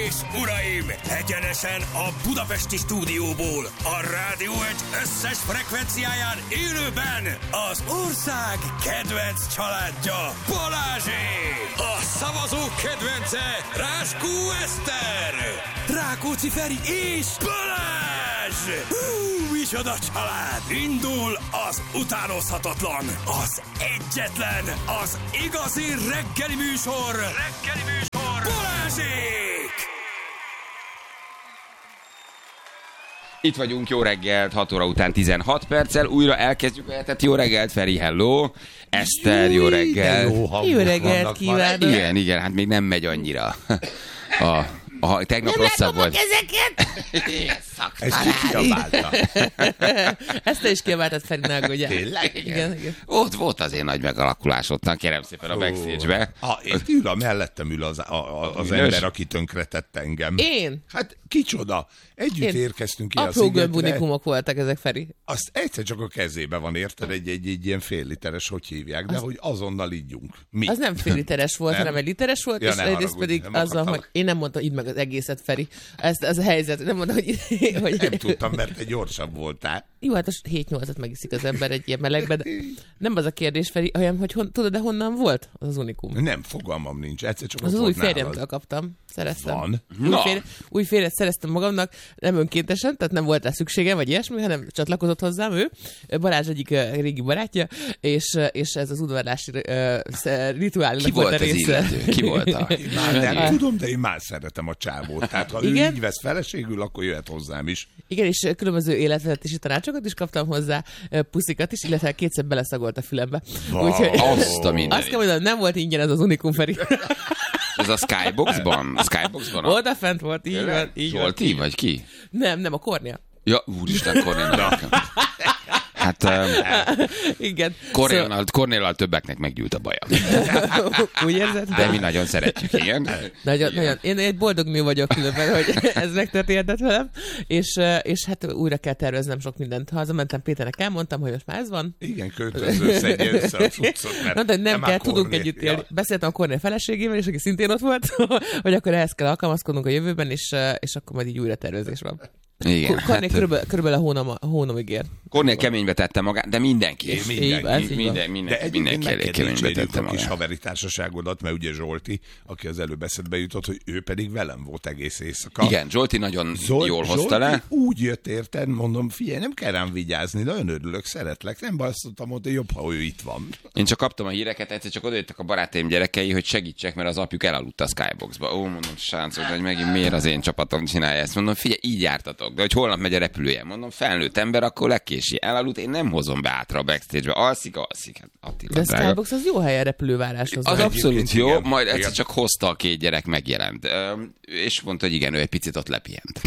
és uraim, egyenesen a budapesti stúdióból, a Rádió Egy összes frekvenciáján élőben az ország kedvenc családja, Balázsék! A szavazók kedvence, Ráskó Eszter, Rákóczi Feri és Balázs! Micsoda család! Indul az utánozhatatlan, az egyetlen, az igazi reggeli műsor, Balázsék! Itt vagyunk, jó reggelt, 6 óra után 16 perccel, újra elkezdjük a hetet. Jó reggelt, Feri, hello! Eszter, jó reggelt! Jó reggelt kívánok! Igen, hát még nem megy annyira. Tegnap nem rosszabb volt. Ezeket? Ezt ki kiabálta? Ezt te is kiabáltad, Feri, ne aggódjál. Tényleg? Igen. Volt azért nagy megalakulás ottan, kérem szépen a backstage-be. Mellettem ül az ember, aki tönkretett engem. Én? Hát kicsoda? Együtt érkeztünk ki a apró szigetre. gömbunikumok voltak ezek, Feri. Azt egyszer csak a kezébe van, érted? Egy ilyen fél literes, hogy hívják, de hogy azonnal ígyunk. Mi? Az nem fél literes volt, hanem egy literes volt, Ja, és ne egyrészt haragudj, pedig nem azzal, akartalak. hogy én nem mondtam, idd meg az egészet, Feri. Ez a helyzet. Nem mondtam, hogy Nem tudtam, mert te gyorsabb voltál. Jó, hát a 7-8-at megiszik az ember egy ilyen melegbe, de nem az a kérdés, Feri, olyan, hogy tudod, de honnan volt az unikum? Nem, fogalmam nincs. Egyszer csak Az ott új volt nálad. férjemtől kaptam. Szereztem. Van? Új férjet szereztem magamnak, nem önkéntesen, tehát nem volt rá szükségem, vagy ilyesmi, hanem csatlakozott hozzám ő. Balázs egyik régi barátja, és ez az udvarlási rituálnak Ki volt a az része. illető? Ki volt a... Már nem tudom, de én már szeretem a csávót. Tehát ha Igen? ő így vesz feleségül, akkor jöhet hozzám is. Igen, és különböző életvezetési tanácsokat is kaptam hozzá, puszikat is, illetve kétszer beleszagolt a fülembe. Úgyhogy Azt a mindenit. azt kell mondanom, nem volt ingyen ez az unikum, Feri. Ez a Skyboxban? A Skyboxban? Oda fent volt, így van. Zsolti, vagy ki? Nem, a Kornél. Ja, úristen, Kornél. Hát Igen. Kornéllal többeknek meggyűlt a baja. Úgy érzed? De mi nagyon szeretjük, igen. Nagyon. Én egy boldog nő vagyok különben, hogy ez megtörténhetett velem, és hát újra kell terveznem sok mindent. Hazamentem Péternek, elmondtam, hogy most már ez van. Igen, költöző, szedje össze a cuccot, mert Mondta, hogy nem kell, tudunk Kornél. együtt élni. Ja. Beszéltem a Kornél feleségével, és aki szintén ott volt, hogy akkor ehhez kell alkalmazkodnunk a jövőben, és akkor majd így újra tervezés van. Igen, Kornél hát, körülbelül a hónamig ér. Kornél keménybe tette magát, de mindenki. Így van. Mindenki elég keménybe tette a kis magát. haveri társaságodat, mert ugye Zsolti, aki az előbb eszedbe jutott, hogy ő pedig velem volt egész éjszaka. Igen, Zsolti nagyon jól hozta le. Zsolti úgy jött, érted, mondom, figyelj, nem kell rám vigyázni, nagyon örülök, szeretlek, nem basztottam, mondta, jobb, ha ő itt van. Én csak kaptam a híreket, egyszer csak odajöttek a barátaim gyerekei, hogy segítsek, mert az apjuk elaludt a Skyboxba. Ó, mondom, sáncok, hogy megint miért az én csapatom csinálja ezt? Mondom, figyelj, így jártatok, de hogy holnap megy a repülője. Mondom, felnőtt ember, akkor legkési. Elaludt, én nem hozom be átra a backstage-be. Alszik. Hát, Attila, De a drága. Skybox az jó hely a repülőváráshoz. Az van. abszolút jó, igen. majd egyszer Igen. csak hozta a két gyerek, megjelent. És mondta, hogy igen, ő egy picit ott lepihent.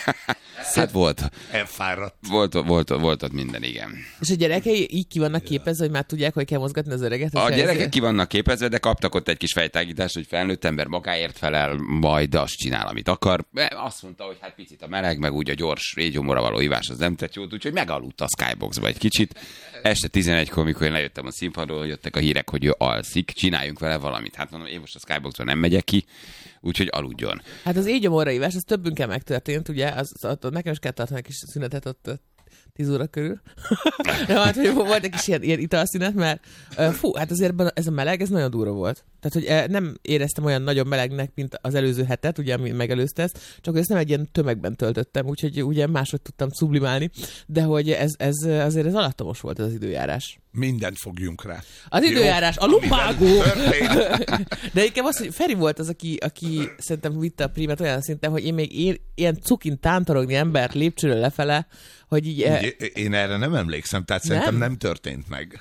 Hát Elfáradt. volt ott minden, igen. És a gyerekei így ki vannak képezve, hogy már tudják, hogy kell mozgatni az öreget? A gyerekek ki vannak képezve, de kaptak ott egy kis fejtágítást, hogy felnőtt ember magáért felel, majd azt csinál, amit akar. Azt mondta, hogy hát picit a meleg, meg úgy a gyors régyomorra való ivás az nem tett jót, úgyhogy megaludt a Skyboxba egy kicsit. Este 11-kor, amikor én lejöttem a színpadról, jöttek a hírek, hogy ő alszik, csináljunk vele valamit. Hát mondom, én most a Skyboxba nem megyek ki, úgyhogy aludjon. Hát az égyomorra ívás, az többünkkel megtörtént, ugye? Nekem is kell tartani egy kis szünetet ott 10 óra körül. Ja, hát, hogy volt egy kis ilyen italszünet, mert hát azért ez a meleg, ez nagyon durva volt. Tehát, hogy nem éreztem olyan nagyon melegnek, mint az előző hetet, ugye, ami megelőzte ezt, csak hogy ezt nem egy ilyen tömegben töltöttem, úgyhogy ugye máshogy tudtam sublimálni, de hogy ez azért ez alattomos volt ez az időjárás. Mindent fogjunk rá. Az időjárás, a lumbágó! Történt. De inkább az, hogy Feri volt az, aki szerintem vitte a prímet olyan szinten, hogy én még ilyen cukin tántorogni embert lépcsőről lefele, hogy így... Ugye, én erre nem emlékszem, tehát szerintem nem történt meg.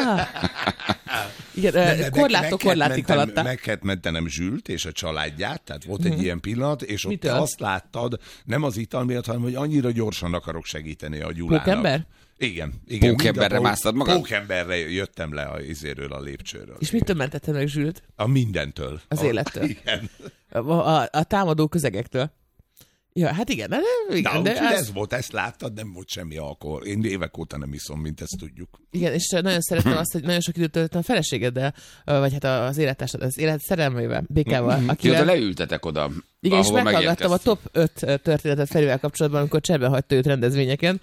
Igen, korlátig haladtál. Meg kellett mentenem Zsült és a családját, tehát volt egy ilyen pillanat, és ott Mitől? te azt láttad, nem az ital miatt, hanem hogy annyira gyorsan akarok segíteni a Gyulának. Pókember? Igen. Pókemberre másztad magad? Pókemberre jöttem le a lépcsőről. És mitől mentetted meg Zsült? A mindentől. Az élettől. Igen. A támadó közegektől. Ja, hát igen. De ez volt, ezt láttad, nem volt semmi alkohol. Én évek óta nem iszom, mint ezt tudjuk. Igen, és nagyon szerettem azt, hogy nagyon sok időt töltöttem a feleségeddel, vagy hát az élettársad, az élet szerelmével, Békával, Jó, de leültetek oda Igen, és ahol meghallgattam a top 5 történetet Ferivel kapcsolatban, amikor cserben hagyta őt rendezvényeken.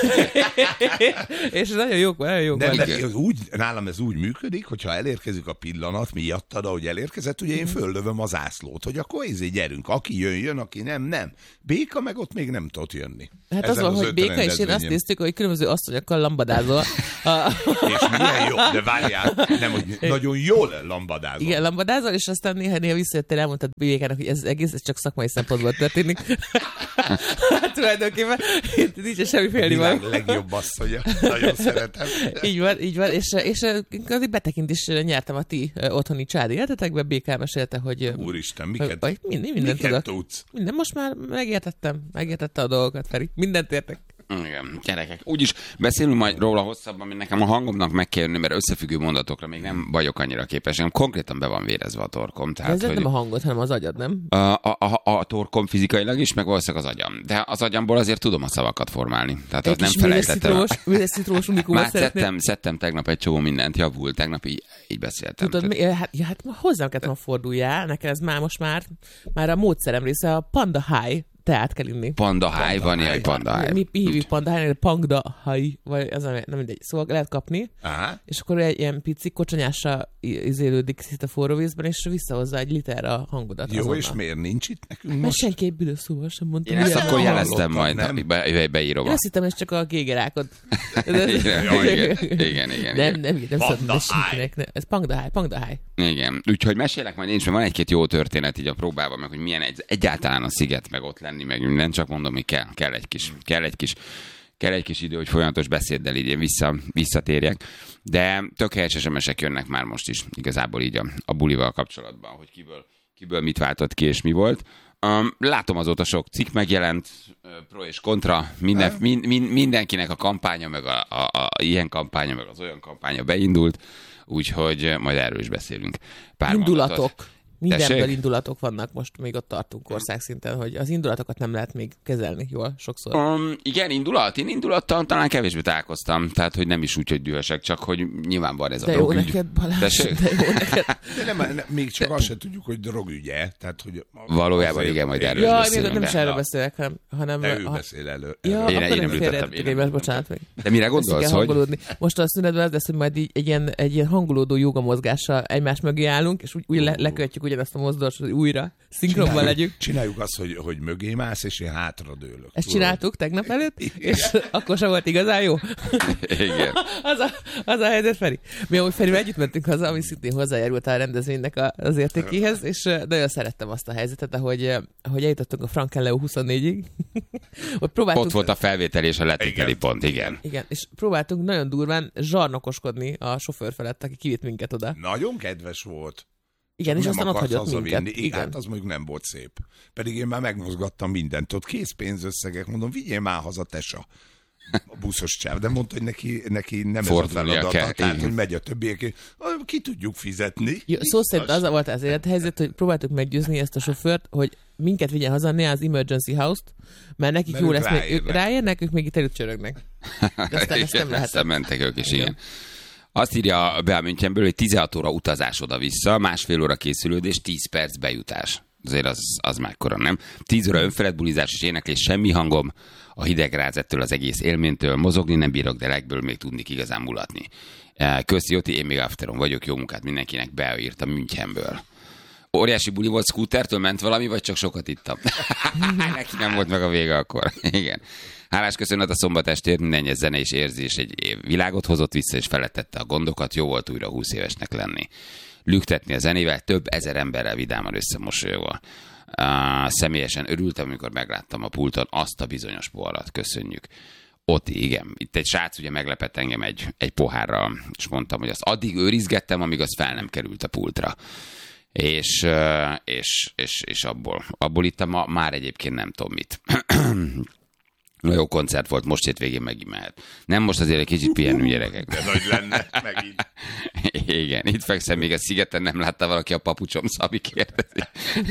És nagyon jók van. Nálam ez úgy működik, hogyha elérkezik a pillanat miattad, ahogy elérkezett, ugye én föllövöm az ászlót, hogy akkor gyerünk. Aki jön, aki nem. Béka meg ott még nem tudott jönni. Hát az van, hogy Béka, és én azt néztük, hogy különböző asszonyokkal lambadázol. És milyen jó, de várjál, nem, hogy nagyon jól lambadázol. Igen, lambadázol, és aztán néha visszajöttél, elmondtad Békának, hogy ez egész, ez csak szakmai szempontból történik. Hát tulajdonképpen nincs semmi félnivaló. Világ legjobb asszonya. Nagyon szeretem. Így van, és azért betekintést nyertem a ti otthoni családi életetekbe. Békán mesélte, hogy... Úristen, miket mindent tudsz? Minden, most már megértette a dolgokat, Feri. Mindent értek. Igen, gyerekek. Úgyis beszélünk majd róla hosszabban, mert nekem a hangomnak meg kell jönni, mert összefüggő mondatokra még nem vagyok annyira képes. Nekem konkrétan be van vérezve a torkom. Tehát, de ez nem a hangot, hanem az agyad, nem? A torkom fizikailag is, meg valószínűleg az agyam. De az agyamból azért tudom a szavakat formálni. Tehát az nem felejtettem. Üres citrós unikumot már szedtem tegnap egy csomó mindent, javult. Tegnap így beszéltem. Tudod, hát hozzám kellett forduljál, nekem ez már a módszerem része, a Panda High teát kell inni. Panda High, van ilyen Panda High. Mi hívjuk Panda High, Panda High, vagy az nem mindegy. Szóval lehet kapni, és akkor egy ilyen pici kocsonyásra izélődik szét a forró vízben, és visszahozza egy liter a hangodat. Jó, azonnal. és miért nincs itt nekünk most? Mert senki egy büdös szóval sem mondtam. Én ezt akkor jeleztem majd, beírom. Én azt hittem, ez csak a gégerákod. Igen. Nem szóltam senkinek. Ez Panda High. Igen, úgyhogy mesélek majd én is, mert van egy-két jó történet így a próbában, meg hogy milyen egyáltalán a sziget, meg ott lenni, meg minden, csak mondom, hogy kell egy kis idő, hogy folyamatos beszéddel így visszatérjek, de tök helyes SMS-ek jönnek már most is, igazából így a bulival kapcsolatban, hogy kiből mit váltott ki és mi volt. Látom azóta sok cikk megjelent, pro és kontra, mindenkinek a kampánya, meg a ilyen kampánya, meg az olyan kampánya beindult, úgyhogy majd erről is beszélünk. Indulatok. Mindenből indulatok vannak, most még ott tartunk országszinten, hogy az indulatokat nem lehet még kezelni jól sokszor. Igen, én indulattal talán kevésbé találkoztam, tehát hogy nem is úgy, hogy dühösek, csak hogy nyilván van ez a drogügy. De jó neked, Balázs, de jó neked. De még csak azt sem tudjuk, hogy drogügye. Tehát, hogy valójában igen, majd erről beszélünk. Nem is erről beszélek, hanem... De ő beszél elő. Ja, én akkor nem említettem. Bocsánat meg. De mire gondolsz, hogy... Most a szünetben az lesz, hogy majd így egy ilyen hangolódó jóga mozgással egymás mögé állunk, és úgy lekövetjük ugyanazt a mozdulatot, hogy újra szinkronban legyünk. Csináljuk azt, hogy mögé mász, és én hátradőlök. Ezt csináltuk tegnap előtt, és akkor sem volt igazán jó. Igen. Az a helyzet, Feri. Mi ahogy Ferivel együtt mentünk haza, ami szintén hozzájárult a rendezvénynek az értékéhez, és nagyon szerettem azt a helyzetet, ahogy eljutottunk a Frankenleo 24-ig. Ott volt a felvétel és a letételi pont, igen. Igen, és próbáltunk nagyon durván zsarnokoskodni a sofőr felett, aki kivitt minket oda. Nagyon kedves volt. Igen, és aztán ott hagyott minket. Igen. Hát az mondjuk nem volt szép. Pedig én már megmozgattam mindent. Ott készpénzösszegek, mondom, vigyél már haza, tesa. A buszos csáv, de mondta, hogy neki nem fordulnia ez a feladata, tehát, igen. hogy megy a többiek, ki tudjuk fizetni. Jó, szó szerint az volt az élethelyzet, hogy próbáltuk meggyőzni ezt a sofőrt, hogy minket vigyen haza, ne az emergency house-t, mert nekik jó lesz, ők ráérnek, ők még itt előtt csörögnek. De aztán ezt nem lehetett. Aztán mentek ők is, igen. Azt írja Beá Münchenből, hogy 16 óra utazás oda-vissza, másfél óra készülődés, 10 perc bejutás. Azért az mekkora, nem? 10 óra önfeledbulizás és éneklés, semmi hangom, a hideg ráz ettől az egész élménytől, mozogni nem bírok, de legből még tudnék igazán mulatni. Köszi, Joti, én még afteron vagyok, jó munkát mindenkinek, Beá írta Münchenből. Óriási buli volt, scootertől ment valami, vagy csak sokat ittam? Neki nem volt meg a vége akkor. Igen. Hálás köszönet a szombat estért, minden zene és érzés egy világot hozott vissza, és felettette a gondokat, jó volt újra 20 évesnek lenni. Lüktetni a zenével, több ezer emberrel vidáman összemosolyogva. Személyesen örültem, amikor megláttam a pulton azt a bizonyos poharat. Köszönjük. Oti, igen. Itt egy srác ugye meglepett engem egy pohárral, és mondtam, hogy azt addig őrizgettem, amíg az fel nem került a pultra. És abból ittam már egyébként nem tudom mit. Jó koncert volt, most hétvégén megint mehet. Nem most azért egy kicsit pihenünk, gyerekek. De nagy lenne, megint. Igen, itt fekszem még a szigeten, nem látta valaki a papucsom, Szabi kérdezi.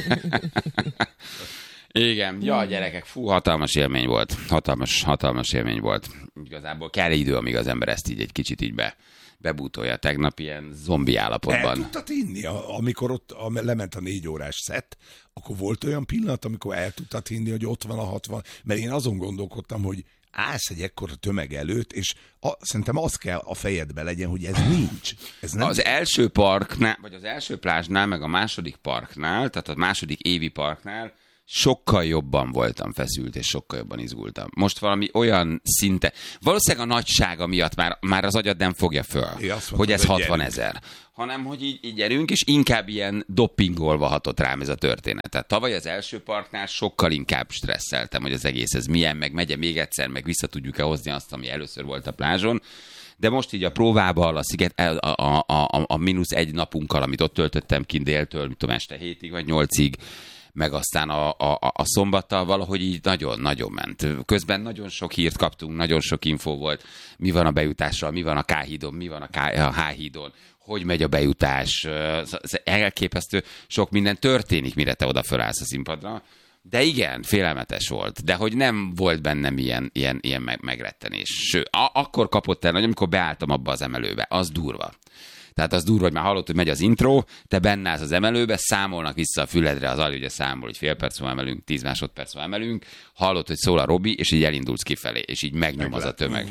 Igen, ja, gyerekek, hatalmas élmény volt. Hatalmas élmény volt. Igazából kell idő, amíg az ember ezt így egy kicsit így bebútolja tegnap ilyen zombi állapotban. El tudtad inni, amikor ott lement a 4 órás szett, akkor volt olyan pillanat, amikor el tudtad hinni, hogy ott van a 60, mert én azon gondolkodtam, hogy állsz egy ekkora tömeg előtt, és szerintem az kell a fejedbe legyen, hogy ez nincs. Ez nem az első parknál, vagy az első plázsnál, meg a második parknál, tehát a második évi parknál sokkal jobban voltam feszült, és sokkal jobban izgultam. Most valami olyan szinte, valószínűleg a nagysága miatt már az agyad nem fogja föl, hogy ez 60 000. Hanem, hogy így gyerünk, és inkább ilyen doppingolva hatott rám ez a történet. Tehát tavaly az első parknál sokkal inkább stresszeltem, hogy az egész ez milyen, meg megye még egyszer, meg vissza tudjuk-e hozni azt, ami először volt a plázson. De most így a próbával, a sziget, a -1 napunkkal, amit ott töltöttem kint déltől, mit tudom, este 7-ig vagy 8-ig, meg aztán a szombattal valahogy így nagyon-nagyon ment. Közben nagyon sok hírt kaptunk, nagyon sok infó volt, mi van a bejutással, mi van a K-hídon, mi van a H-hídon, hogy megy a bejutás, elképesztő sok minden történik, mire te oda fölállsz a színpadra. De igen, félelmetes volt, de hogy nem volt bennem ilyen megrettenés. Sőt, akkor kapott el, amikor beálltam abba az emelőbe, az durva. Tehát az durva, hogy már hallott, hogy megy az intro, te benne állsz az emelőbe, számolnak vissza a füledre, az Ali ugye számol, hogy fél perc múlva emelünk, 10 másodperc múlva emelünk, hallott, hogy szól a Robi, és így elindulsz kifelé, és így megnyom az a tömeg.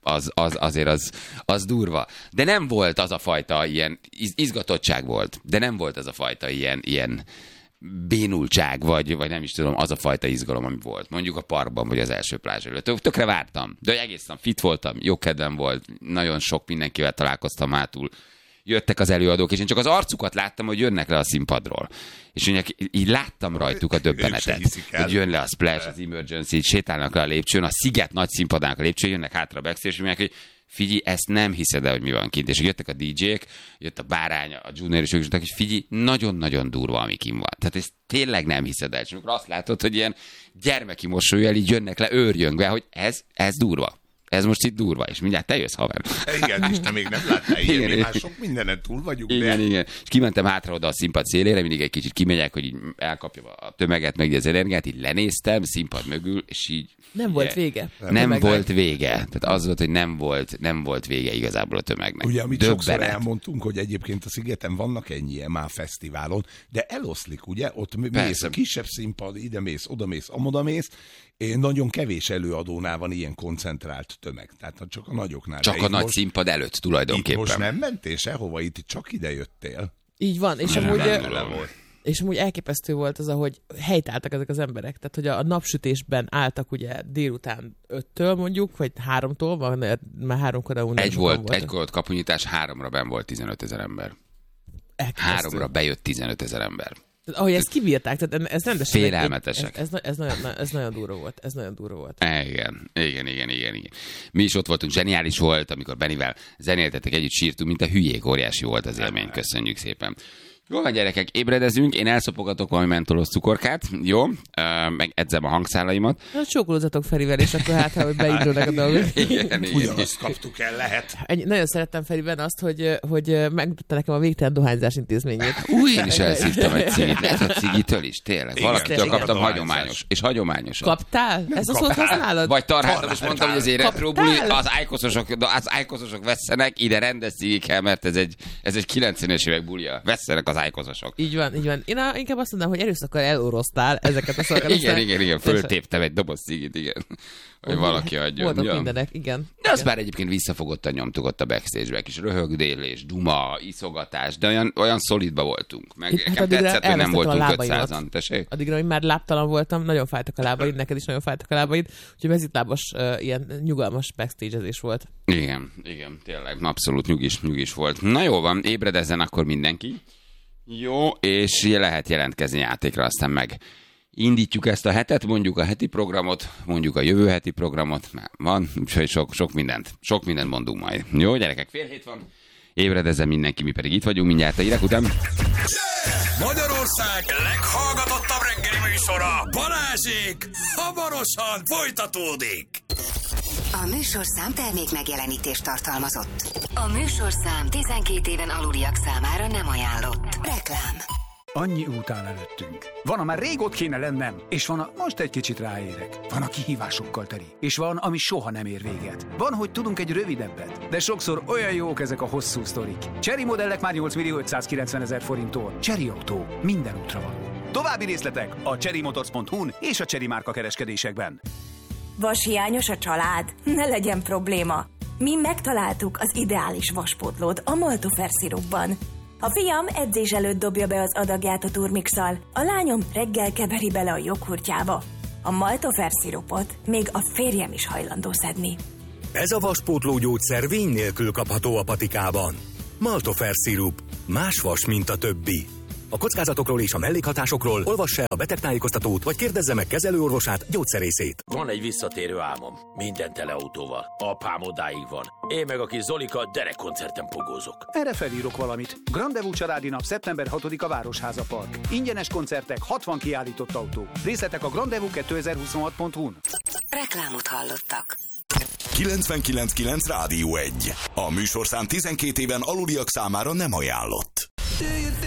Az durva. De nem volt az a fajta ilyen, izgatottság volt, de nem volt az a fajta ilyen bénultság, vagy nem is tudom, az a fajta izgalom, ami volt. Mondjuk a parkban, vagy az első plázs előtt. Tökre vártam, de egészen fit voltam, jó kedvem volt, nagyon sok mindenkivel találkoztam hátul. Jöttek az előadók, és én csak az arcukat láttam, hogy jönnek le a színpadról. És így láttam rajtuk a döbbenetet, hogy jön le a Splash, az Emergency, így sétálnak le a lépcsőn, a Sziget nagy színpadának a lépcsőn, jönnek hátra a backstage, és mondják, hogy figyelj, ezt nem hiszed el, hogy mi van kint. És jöttek a DJ-k, jött a Bárány, a Junior, és ők is mondták, hogy figyelj, nagyon-nagyon durva, ami kint van. Tehát ezt tényleg nem hiszed el. És amikor azt látod, hogy ilyen gyermeki mosollyal így jönnek le őrjöngve, hogy ez durva. Ez most itt durva, és mindjárt te jössz, haver. Igen, és te még nem láttál ilyen, mi már sok mindenen túl vagyunk. Igen. És kimentem hátra oda a színpad szélére, mindig egy kicsit kimegyek, hogy így elkapjam a tömeget, meg az energiát, így lenéztem színpad mögül, és így... Nem volt vége. Nem volt vége. Tehát az volt, hogy nem volt vége igazából a tömegnek. Ugye, amit sokszor elmondtunk, hogy egyébként a Szigeten vannak ennyien már fesztiválon, de eloszlik, ugye? Ott mész a kisebb színpad, ide mész, oda mész, amoda mész. Nagyon kevés előadónál van ilyen koncentrált tömeg. Tehát csak a nagyoknál. Csak a nagy színpad előtt tulajdonképpen. Itt most nem mentél sehova, itt csak ide jöttél. Így van, és amúgy elképesztő volt az, ahogy helytáltak ezek az emberek. Tehát, hogy a napsütésben álltak ugye délután 5-től mondjuk, vagy 3-tól, már 3-kor egy volt kapunyítás, 3-ra benn volt 15 000 ember. 3-ra bejött 15 000 ember. Ahogy ezt kibírták, tehát ez rendesen... Félelmetesek. Ez nagyon durva volt. Ez nagyon durva volt. Igen. Mi is ott voltunk, zseniális volt, amikor Bennivel zenéltetek, együtt sírtunk, mint a hülyék, óriási volt az élmény, köszönjük szépen. Jó van, gyerekek, ébredezünk, én elszopogatok valami mentolos cukorkát, jó? Meg edzem a hangszálaimat. Csókolózatok Ferivel, és akkor hogy beindulnak a dolgok. Igen. Ugyanazt kaptuk el, lehet. Nagyon szerettem Feriben azt, hogy megmutatta nekem a végtelen dohányzás intézményét. Én is elszívtam egy cigit, lehet, hogy cigitől is, tényleg. Valakitől kaptam hagyományos. És hagyományos. Kaptál? Ez a szót használod? Vagy tarháltam, és mondtam, hogy azért retrobuli, az ájkoszosok vesszenek, ide rendes cigi kell, mert ez egy 90-es évek bulia. Vesszenek az ájkozosok. Így van. Én inkább azt mondom, hogy erőszakkal elorosztál ezeket a szavakat. Igen, föltéptem egy doboz cigit, igen. Hogy valaki adjon. Voltak mindenek, igen. De azt már egyébként visszafogottan nyomtuk ott a backstage-be, kis röhögdélés, duma, iszogatás, de olyan szolidba voltunk. Meg hát tetszett, hogy nem voltunk 500-an. Tessék? Addigra, hogy már lábtalan voltam, nagyon fájtak a lábaid, neked is nagyon fájtak a lábaid, úgyhogy mezitlábas, ilyen nyugalmas backstage-ezés volt. Igen, tényleg, abszolút nyugis volt. Na jó van, ébredezzen akkor mindenki. Jó, és lehet jelentkezni játékra, aztán meg indítjuk ezt a hetet, mondjuk a heti programot, mondjuk a jövő heti programot, már van, úgyhogy sok mindent mondunk majd. Jó, gyerekek, 6:30 van, ébredezzen mindenki, mi pedig itt vagyunk mindjárt a hírek után. Magyarország leghallgatottabb reggeli műsora, Balázsék, hamarosan folytatódik. A műsorszám termék megjelenítést tartalmazott. A műsorszám 12 éven aluliak számára nem ajánlott. Reklám. Annyi út áll előttünk. Van, már rég ott kéne lennem, és van, most egy kicsit ráérek. Van, a kihívásokkal teli, és van, ami soha nem ér véget. Van, hogy tudunk egy rövidebbet, de sokszor olyan jók ezek a hosszú sztorik. Chery modellek már 8.590.000 forinttól. Chery Autó, minden útra való. További részletek a cherrymotors.hu-n és a Chery márka kereskedésekben. Vashiányos a család? Ne legyen probléma. Mi megtaláltuk az ideális vaspótlót a Maltofer szirupban. A fiam edzés előtt dobja be az adagját a turmixal, a lányom reggel keveri bele a joghurtjába. A Maltofer szirupot még a férjem is hajlandó szedni. Ez a vaspótló gyógyszer vény nélkül kapható a patikában. Maltofer szirup. Más vas, mint a többi. A kockázatokról és a mellékhatásokról olvassa el a betegtájékoztatót, vagy kérdezze meg kezelőorvosát, gyógyszerészét. Van egy visszatérő álmom. Minden teleautóval. Apám odáig van. Én meg a kis Zolika derekkoncerten pogózok. Erre felírok valamit. Grandevú családi nap szeptember 6-a Városháza Park. Ingyenes koncertek, 60 kiállított autó. Részletek a grandevú2026.hu-n. Reklámot hallottak. 99.9 Rádió 1. A műsorszám 12 éven aluliak számára nem ajánlott.